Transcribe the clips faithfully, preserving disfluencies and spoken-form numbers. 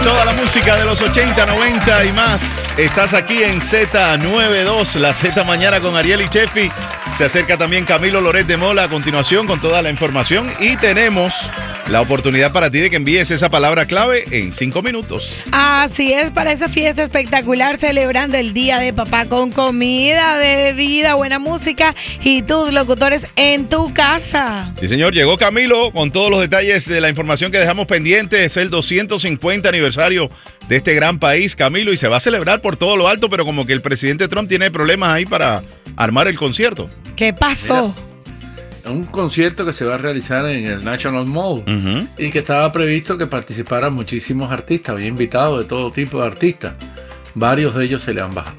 toda la música de los ochenta, noventa y más. Estás aquí en Z noventa y dos, la Z Mañana con Ariel y Chefi. Se acerca también Camilo Loret de Mola a continuación con toda la información y tenemos la oportunidad para ti de que envíes esa palabra clave en cinco minutos. Así es, para esa fiesta espectacular celebrando el Día de Papá con comida, bebida, buena música y tus locutores en tu casa. Sí, señor, llegó Camilo con todos los detalles de la información que dejamos pendiente. Es el doscientos cincuenta aniversario de este gran país, Camilo, y se va a celebrar por todo lo alto, pero como que el presidente Trump tiene problemas ahí para armar el concierto. ¿Qué pasó? Mira, un concierto que se va a realizar en el National Mall uh-huh. y que estaba previsto que participaran muchísimos artistas, había invitados de todo tipo de artistas. Varios de ellos se le han bajado.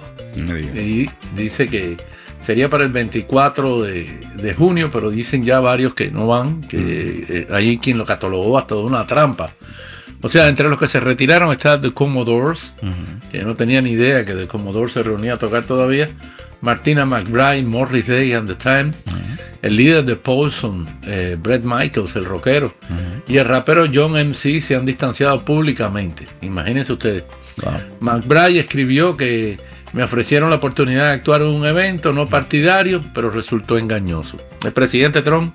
Y dice que sería para el veinticuatro de, de junio, pero dicen ya varios que no van, que eh, hay quien lo catalogó hasta de una trampa. O sea, entre los que se retiraron está The Commodores, uh-huh. que no tenía ni idea que The Commodores se reunía a tocar todavía. Martina McBride, Morris Day and the Time, uh-huh. el líder de Poison, eh, Bret Michaels, el rockero, uh-huh. y el rapero John M C se han distanciado públicamente. Imagínense ustedes. Wow. McBride escribió que me ofrecieron la oportunidad de actuar en un evento no partidario, pero resultó engañoso. El presidente Trump,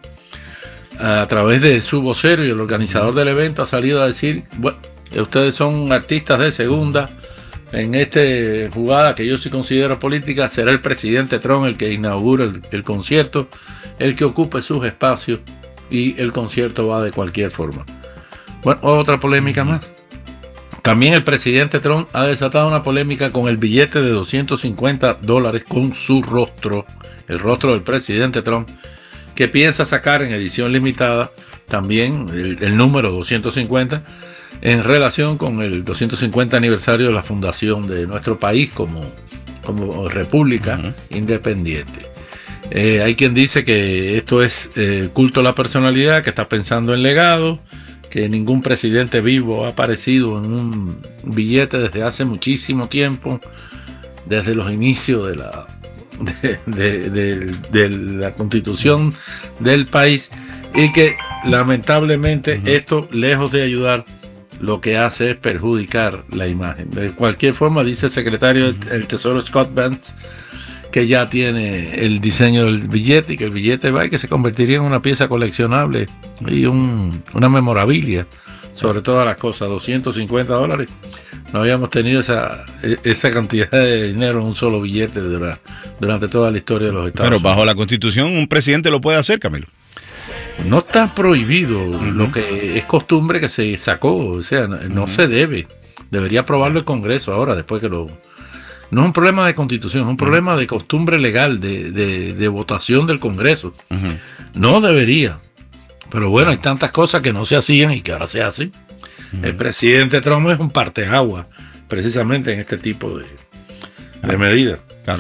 a través de su vocero y el organizador del evento, ha salido a decir, bueno, ustedes son artistas de segunda. En esta jugada que yo sí considero política, será el presidente Trump el que inaugura el, el concierto, el que ocupe sus espacios y el concierto va de cualquier forma. Bueno, otra polémica más. También el presidente Trump ha desatado una polémica con el billete de doscientos cincuenta dólares con su rostro, el rostro del presidente Trump, que piensa sacar en edición limitada también el, el número doscientos cincuenta, en relación con el doscientos cincuenta aniversario de la fundación de nuestro país como, como república uh-huh. independiente. Eh, hay quien dice que esto es eh, culto a la personalidad, que está pensando en legado, que ningún presidente vivo ha aparecido en un billete desde hace muchísimo tiempo, desde los inicios de la, de, de, de, de la constitución del país, y que lamentablemente uh-huh. esto, lejos de ayudar, lo que hace es perjudicar la imagen. De cualquier forma, dice el secretario del Tesoro Scott Bentz que ya tiene el diseño del billete y que el billete va y que se convertiría en una pieza coleccionable y un, una memorabilia sobre todas las cosas. doscientos cincuenta dólares. No habíamos tenido esa, esa cantidad de dinero en un solo billete durante, durante toda la historia de los Estados Unidos. Pero bajo la Constitución un presidente lo puede hacer, Camilo. No está prohibido, uh-huh. lo que es costumbre que se sacó, o sea, no, no uh-huh. se debe. Debería aprobarlo el Congreso ahora, después que lo... No es un problema de constitución, es un uh-huh. problema de costumbre legal, de, de, de votación del Congreso. Uh-huh. No debería. Pero bueno, hay tantas cosas que no se hacían y que ahora se hacen. Uh-huh. El presidente Trump es un parteaguas, precisamente en este tipo de, de medidas. Claro.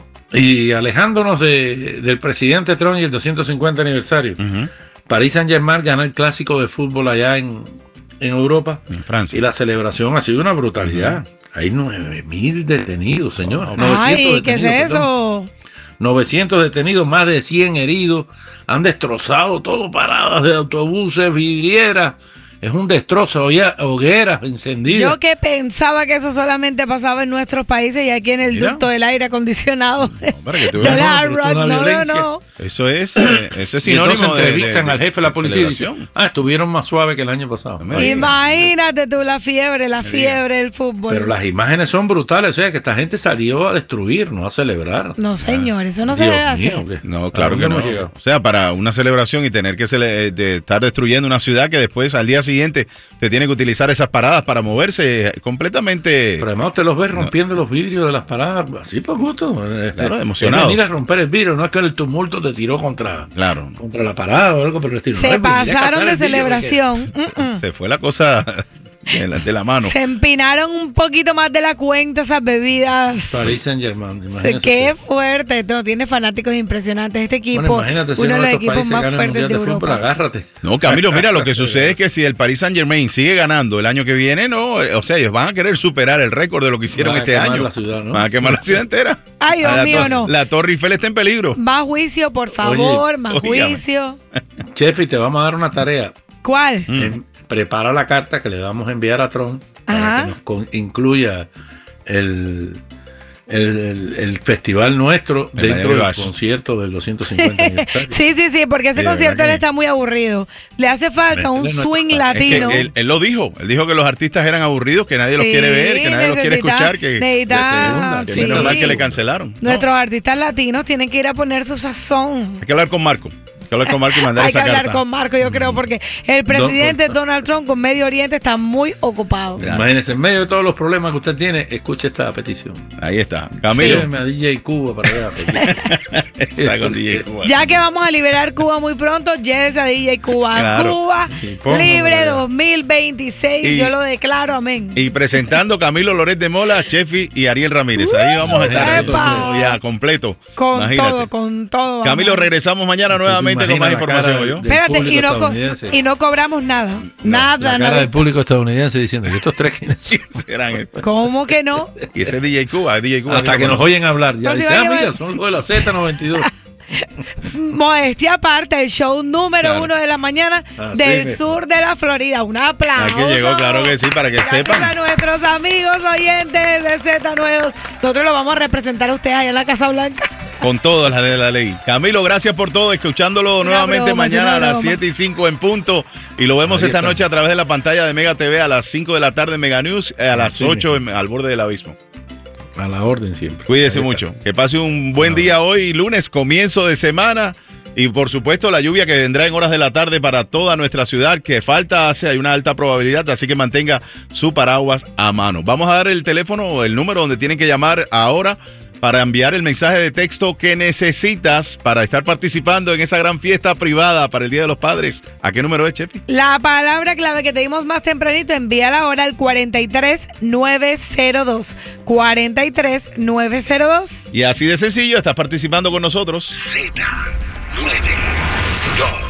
Y alejándonos de, del presidente Trump y el doscientos cincuenta aniversario, uh-huh. Paris Saint-Germain ganó el clásico de fútbol allá en, en Europa, en Francia. Y la celebración ha sido una brutalidad. Uh-huh. Hay nueve mil detenidos, señor. Oh, Ay, ¿qué es eso? Perdón. novecientos detenidos, más de cien heridos. Han destrozado todo, paradas de autobuses, vidrieras. Es un destrozo, hogueras encendidas. Yo que pensaba que eso solamente pasaba en nuestros países y aquí en el Mira. ducto del aire acondicionado. No, para que tú veas. No, no, no, no. Eso es, eh, eso es sinónimo de, entrevistan de, de, al jefe de la policía y dicen, ah, estuvieron más suaves que el año pasado. Imagínate tú la fiebre, la fiebre del fútbol. Pero las imágenes son brutales, o sea, que esta gente salió a destruir, no a celebrar. No, señor, eso no Dios se debe hacer. Mío, no, claro que no. O sea, para una celebración y tener que cele- de estar destruyendo una ciudad que después al día siguiente siguiente usted tiene que utilizar esas paradas para moverse completamente. Pero además usted los ve rompiendo no. los vidrios de las paradas así por gusto. Claro, emocionado. Venir a romper el vidrio, no es que el tumulto te tiró contra, claro. contra la parada o algo por el estilo. Se no, pasaron de celebración. Porque... Se fue la cosa de la, de la mano. Se empinaron un poquito más de la cuenta esas bebidas. Paris Saint-Germain. Qué fuerte. Todo tiene fanáticos impresionantes. Este equipo, bueno, imagínate, si uno de los equipos equipos más fuertes de, de Europa. Fútbol, agárrate. No, Camilo, mira, lo que sucede es que si el Paris Saint-Germain sigue ganando el año que viene, no, o sea, ellos van a querer superar el récord de lo que hicieron este año. La ciudad, ¿no? Van a quemar la ciudad entera. Ay, Dios la mío, tor- no. La Torre Eiffel está en peligro. Más juicio, por favor, Oye, más óigame. juicio. Chefi, te vamos a dar una tarea. ¿Cuál? Mm. prepara la carta que le vamos a enviar a Trump para Ajá. que nos con- incluya el, el, el- el festival nuestro El dentro Miami del Bash. concierto del doscientos cincuenta aniversario. Sí, sí, sí, porque ese Sí, de concierto verdad él que- está muy aburrido. Le hace falta un Métele swing nuestra- Es que latino. él, él lo dijo, él dijo que los artistas eran aburridos, que nadie los Sí, quiere ver, que nadie los quiere necesita- escuchar, que necesita- de segunda, que sí. menos mal que le Sí. cancelaron. No, Nuestros artistas latinos tienen que ir a poner su sazón. hay que hablar con Marco, hay que hablar con Marco y mandar Hay que esa hablar carta. con Marco, yo creo, porque el presidente Donald Trump con Medio Oriente está muy ocupado. Ya. Imagínense, en medio de todos los problemas que usted tiene, escuche esta petición. Ahí está. Camilo. Lléveme a D J Cuba para allá. Está con D J Cuba. Ya que vamos a liberar Cuba muy pronto, llévese a D J Cuba. Claro. Cuba Y póngalo libre allá. dos mil veintiséis, Y- yo lo declaro, amén. Y presentando Camilo Loret de Mola, Chefi y Ariel Ramírez. Ahí vamos a estar ¡Epa! ya completo. Con Imagínate. todo, con todo. vamos. Camilo, regresamos mañana nuevamente con más información. ¿oyó? del Espérate, público y no, co- estadounidense. y no cobramos nada. nada, La cara nada. del público estadounidense diciendo que estos tres quiénes son? Serán estos. ¿Cómo que no? Y ese D J Cuba, D J Cuba. Hasta sí que lo nos conoce. oyen hablar. Ya No se dice, va a ah, llevar- mira, son los de la Z noventa y dos. Modestia aparte, el show número Claro. uno de la mañana Así del mismo. sur de la Florida. Un aplauso. Aquí llegó, claro que sí, para que Gracias sepan. a nuestros amigos oyentes de Z Nuevos. Nosotros lo vamos a representar a ustedes allá en la Casa Blanca. Con todas las de la ley. Camilo, gracias por todo. Escuchándolo Una nuevamente broma, mañana una a las broma. siete y cinco en punto. Y lo vemos Ahí esta está. noche a través de la pantalla de Mega T V a las cinco de la tarde en Mega News, eh, a las Así ocho en- al borde del abismo. A la orden siempre. Cuídese Ahí está. mucho. Que pase un buen día hoy, lunes, comienzo de semana. Y por supuesto la lluvia que vendrá en horas de la tarde para toda nuestra ciudad, que falta hace, hay una alta probabilidad, así que mantenga su paraguas a mano. Vamos a dar el teléfono o el número donde tienen que llamar ahora para enviar el mensaje de texto que necesitas para estar participando en esa gran fiesta privada para el Día de los Padres. ¿A qué número es, Chefi? La palabra clave que te dimos más tempranito, envíala ahora al cuarenta y tres nueve cero dos. cuarenta y tres nueve cero dos. Y así de sencillo, estás participando con nosotros. Z nueve dos.